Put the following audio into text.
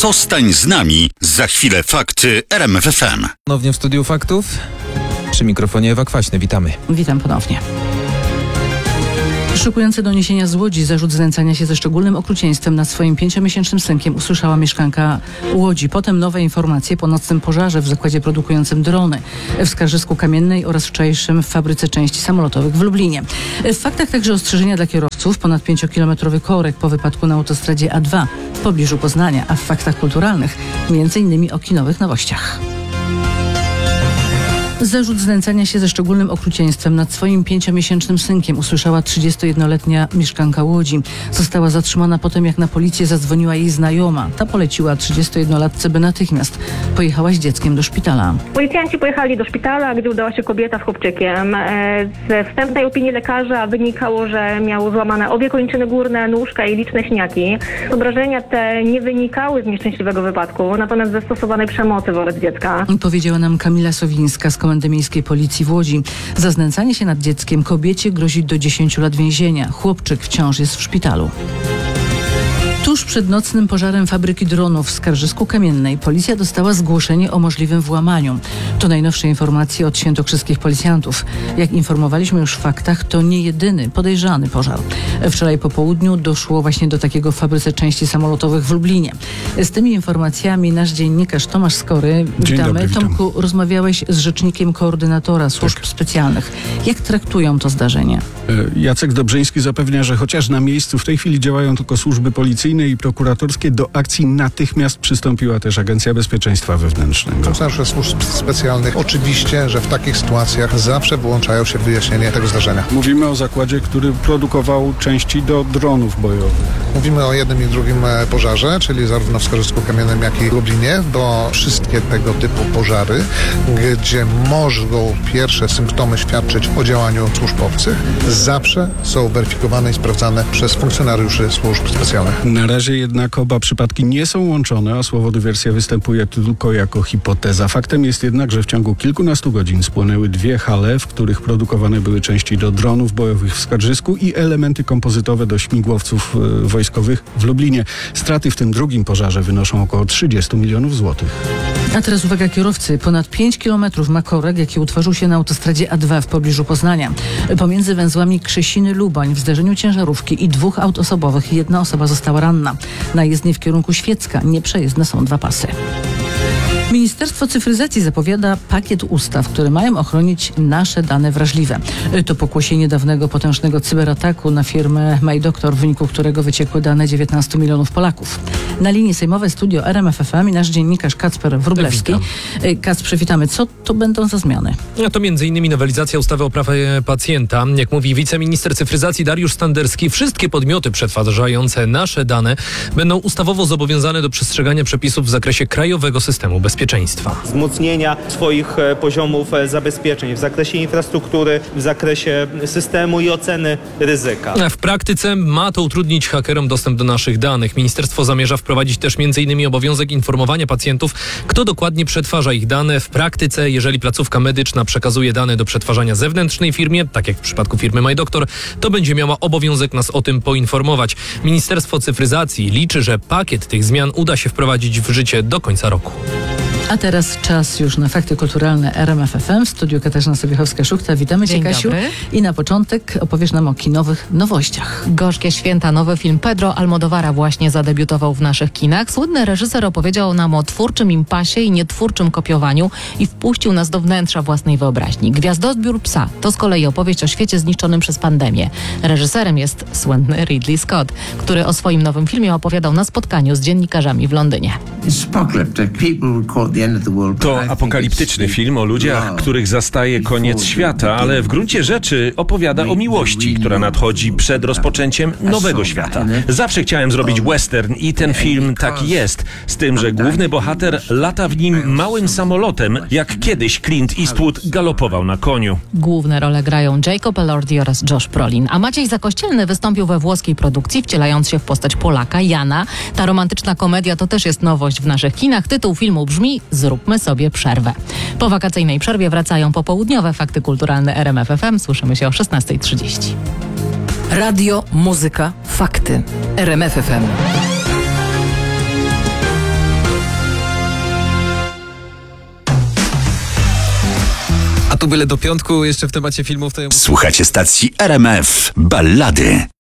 Zostań z nami. Za chwilę fakty RMF FM. Ponownie w studiu faktów. Przy mikrofonie Ewa Kwaśny. Witamy. Witam ponownie. Szokujące doniesienia z Łodzi. Zarzut znęcania się ze szczególnym okrucieństwem nad swoim 5-miesięcznym synkiem usłyszała mieszkanka Łodzi. Potem nowe informacje po nocnym pożarze w zakładzie produkującym drony w Skarżysku Kamiennej oraz wczorajszym w fabryce części samolotowych w Lublinie. W faktach także ostrzeżenia dla kierowców. Ponad 5-kilometrowy korek po wypadku na autostradzie A2 w pobliżu Poznania, a w faktach kulturalnych m.in. o kinowych nowościach. Zarzut znęcania się ze szczególnym okrucieństwem nad swoim 5-miesięcznym synkiem usłyszała 31-letnia mieszkanka Łodzi. Została zatrzymana po tym, jak na policję zadzwoniła jej znajoma. Ta poleciła 31-latce, by natychmiast pojechała z dzieckiem do szpitala. Policjanci pojechali do szpitala, gdzie udała się kobieta z chłopczykiem. Ze wstępnej opinii lekarza wynikało, że miał złamane obie kończyny górne, nóżka i liczne siniaki. Obrażenia te nie wynikały z nieszczęśliwego wypadku, natomiast ze stosowanej przemocy wobec dziecka. Powiedziała nam Kamila Sowińska z Komendy Miejskiej Policji w Łodzi. Za znęcanie się nad dzieckiem kobiecie grozi do 10 lat więzienia. Chłopczyk wciąż jest w szpitalu. Tuż przed nocnym pożarem fabryki dronów w Skarżysku Kamiennej policja dostała zgłoszenie o możliwym włamaniu. To najnowsze informacje od świętokrzyskich policjantów. Jak informowaliśmy już w faktach, to nie jedyny podejrzany pożar. Wczoraj po południu doszło właśnie do takiego w fabryce części samolotowych w Lublinie. Z tymi informacjami nasz dziennikarz Tomasz Skory. Witamy. Dobry, witam. Tomku, rozmawiałeś z rzecznikiem koordynatora służb specjalnych. Jak traktują to zdarzenie? Jacek Dobrzyński zapewnia, że chociaż na miejscu w tej chwili działają tylko służby policyjne i prokuratorskie, do akcji natychmiast przystąpiła też Agencja Bezpieczeństwa Wewnętrznego. Funkcjonariusze służb specjalnych oczywiście, że w takich sytuacjach zawsze włączają się w wyjaśnienie tego zdarzenia. Mówimy o zakładzie, który produkował części do dronów bojowych. Mówimy o jednym i drugim pożarze, czyli zarówno w Skarżysku Kamiennym, jak i w Lublinie, bo wszystkie tego typu pożary, gdzie mogą pierwsze symptomy świadczyć o działaniu służb obcych, zawsze są weryfikowane i sprawdzane przez funkcjonariuszy służb specjalnych. Na razie jednak oba przypadki nie są łączone, a słowo dywersja występuje tylko jako hipoteza. Faktem jest jednak, że w ciągu kilkunastu godzin spłonęły dwie hale, w których produkowane były części do dronów bojowych w Skarżysku i elementy kompozytowe do śmigłowców wojskowych w Lublinie. Straty w tym drugim pożarze wynoszą około 30 milionów złotych. A teraz uwaga kierowcy. Ponad 5 kilometrów ma korek, jaki utworzył się na autostradzie A2 w pobliżu Poznania. Pomiędzy węzłami Krzesiny-Lubań w zderzeniu ciężarówki i dwóch aut osobowych jedna osoba została ranna. Na jezdni w kierunku Świecka nieprzejezdne są 2 pasy. Ministerstwo Cyfryzacji zapowiada pakiet ustaw, które mają ochronić nasze dane wrażliwe. To pokłosie niedawnego potężnego cyberataku na firmę MyDoctor, w wyniku którego wyciekły dane 19 milionów Polaków. Na linii sejmowe studio RMF FM i nasz dziennikarz Kacper Wróblewski. Kacprze, witamy. Co to będą za zmiany? To m.in. nowelizacja ustawy o prawie pacjenta. Jak mówi wiceminister cyfryzacji Dariusz Standerski, wszystkie podmioty przetwarzające nasze dane będą ustawowo zobowiązane do przestrzegania przepisów w zakresie krajowego systemu bezpieczeństwa. Wzmocnienia swoich poziomów zabezpieczeń w zakresie infrastruktury, w zakresie systemu i oceny ryzyka. W praktyce ma to utrudnić hakerom dostęp do naszych danych. Ministerstwo zamierza wprowadzić też m.in. obowiązek informowania pacjentów, kto dokładnie przetwarza ich dane. W praktyce, jeżeli placówka medyczna przekazuje dane do przetwarzania zewnętrznej firmie, tak jak w przypadku firmy MyDoctor, to będzie miała obowiązek nas o tym poinformować. Ministerstwo Cyfryzacji liczy, że pakiet tych zmian uda się wprowadzić w życie do końca roku. A teraz czas już na fakty kulturalne RMF FM. W studiu Katarzyna Sobiechowska-Szuchta. Witamy Cię, Kasiu. Dobry. I na początek opowiesz nam o kinowych nowościach. Gorzkie święta. Nowy film Pedro Almodóvara właśnie zadebiutował w naszych kinach. Słynny reżyser opowiedział nam o twórczym impasie i nietwórczym kopiowaniu i wpuścił nas do wnętrza własnej wyobraźni. Gwiazdozbiór psa to z kolei opowieść o świecie zniszczonym przez pandemię. Reżyserem jest słynny Ridley Scott, który o swoim nowym filmie opowiadał na spotkaniu z dziennikarzami w Londynie. To apokaliptyczny film o ludziach, których zastaje koniec świata, ale w gruncie rzeczy opowiada o miłości, która nadchodzi przed rozpoczęciem nowego świata. Zawsze chciałem zrobić western i ten film taki jest, z tym, że główny bohater lata w nim małym samolotem, jak kiedyś Clint Eastwood galopował na koniu. Główne role grają Jacob Elordi oraz Josh Brolin, a Maciej Zakościelny wystąpił we włoskiej produkcji, wcielając się w postać Polaka, Jana. Ta romantyczna komedia to też jest nowość w naszych kinach. Tytuł filmu brzmi Zróbmy sobie przerwę. Po wakacyjnej przerwie wracają popołudniowe fakty kulturalne RMF FM. Słyszymy się o 16:30. Radio, muzyka, fakty. RMF FM. Tu byle do piątku jeszcze w temacie filmów to... Słuchacie stacji RMF Ballady.